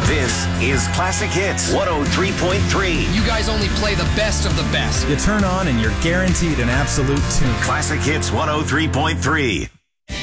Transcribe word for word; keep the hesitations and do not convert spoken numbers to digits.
This is Classic Hits one oh three point three. You guys only play the best of the best. You turn on and you're guaranteed an absolute tune. Classic Hits one oh three point three.